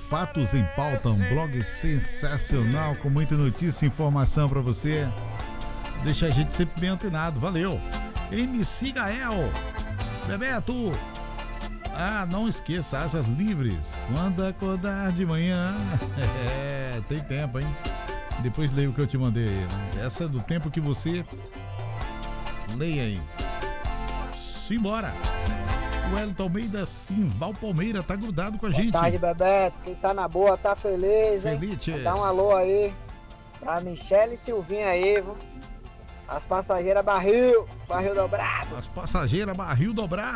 Fatos em Pauta, um blog sensacional com muita notícia e informação para você. Deixa a gente sempre bem antenado, valeu. MC Gael, Bebeto. Não esqueça, asas livres, quando acordar de manhã. Tem tempo, hein? Depois leia o que eu te mandei aí, né? Essa é do tempo que você leia aí. Simbora. O Wellington Almeida, Simval Palmeira, tá grudado com a gente. Boa tarde, Bebeto. Quem tá na boa tá feliz, hein? Elite. Dá um alô aí pra Michele e Silvinha aí, viu? As passageiras barril dobrado. As passageiras barril dobrado.